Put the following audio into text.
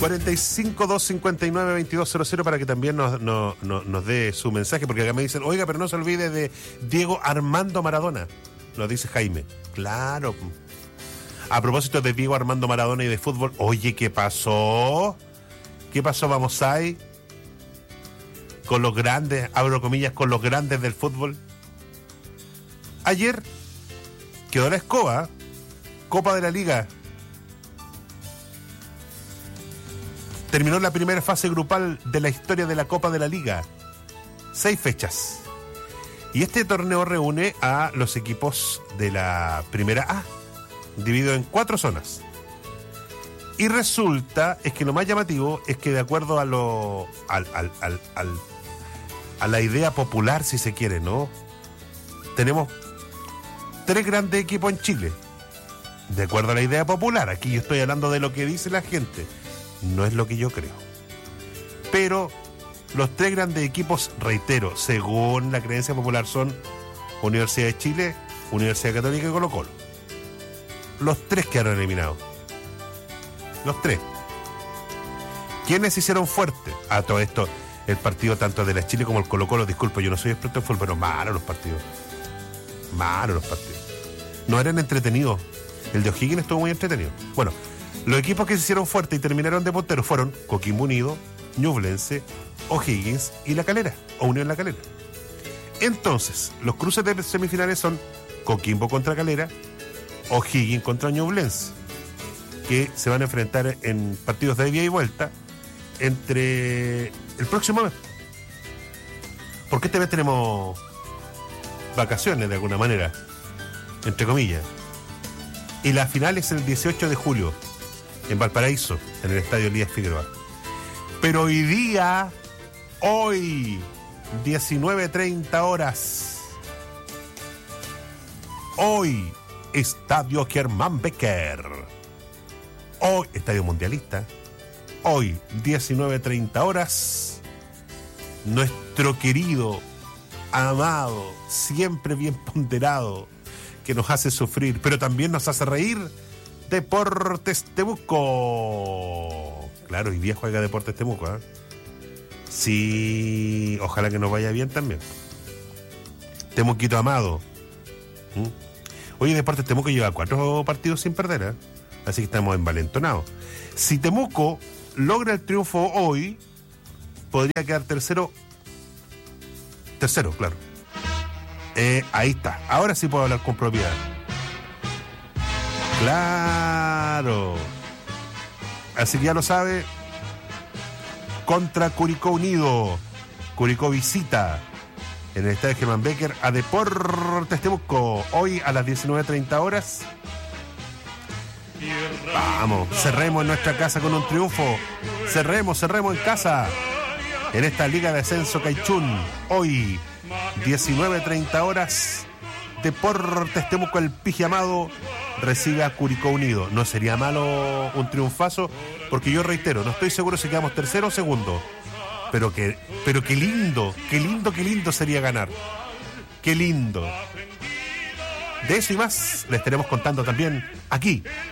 45-259-2200 para que también nos dé su mensaje, porque acá me dicen, oiga, pero no se olvide de Diego Armando Maradona. Nos dice Jaime. Claro. A propósito de Diego Armando Maradona y de fútbol, oye, ¿qué pasó? ¿Qué pasó, vamos ahí? Con los grandes, abro comillas, con los grandes del fútbol. Ayer quedó la escoba, Copa de la Liga. Terminó la primera fase grupal de la historia de la Copa de la Liga. 6 fechas. Y este torneo reúne a los equipos de la primera A, dividido en 4 zonas. Y resulta, es que lo más llamativo es que de acuerdo a la idea popular, si se quiere, ¿no? Tenemos 3 grandes equipos en Chile. De acuerdo a la idea popular, aquí yo estoy hablando de lo que dice la gente. No es lo que yo creo. Pero los 3 grandes equipos, reitero, según la creencia popular, son Universidad de Chile, Universidad Católica y Colo-Colo. Los 3 quedaron eliminados. Los 3. ¿Quiénes se hicieron fuertes? A todo esto, el partido tanto de la Chile como el Colo-Colo, disculpo, yo no soy experto en fútbol, pero malos los partidos. Malos los partidos. No eran entretenidos. El de O'Higgins estuvo muy entretenido. Bueno, los equipos que se hicieron fuertes y terminaron de punteros fueron Coquimbo Unido, Ñublense, O'Higgins y La Calera, o Unión La Calera. Entonces, los cruces de semifinales son Coquimbo contra Calera, O'Higgins contra Ñublense, que se van a enfrentar en partidos de ida y vuelta entre el próximo mes. Porque este mes tenemos vacaciones de alguna manera, entre comillas. Y la final es el 18 de julio. En Valparaíso, en el estadio Elías Figueroa. Pero hoy, 19:30 horas. Hoy, Estadio Germán Becker. Hoy, Estadio Mundialista. Hoy, 19:30 horas. Nuestro querido, amado, siempre bien ponderado, que nos hace sufrir, pero también nos hace reír, Deportes Temuco. Claro, hoy día juega Deportes Temuco, ¿eh? Sí, ojalá que nos vaya bien también. Temuquito amado. Oye, Deportes Temuco lleva 4 partidos sin perder, ¿eh? Así que estamos envalentonados. Si Temuco logra el triunfo hoy, podría quedar tercero, claro. Ahí está. Ahora sí puedo hablar con propiedad. Claro. Así que ya lo sabe. Contra Curicó Unido. Curicó visita en el estadio Germán Becker a Deportes Temuco. Hoy a las 19:30 horas. Vamos, cerremos en nuestra casa con un triunfo. Cerremos en casa. En esta Liga de Ascenso Caichún. Hoy, 19:30 horas. Deportes Temuco, el pijamado, recibe a Curicó Unido. No sería malo un triunfazo, porque yo reitero, no estoy seguro si quedamos tercero o segundo. Pero qué lindo sería ganar. Qué lindo. De eso y más les estaremos contando también aquí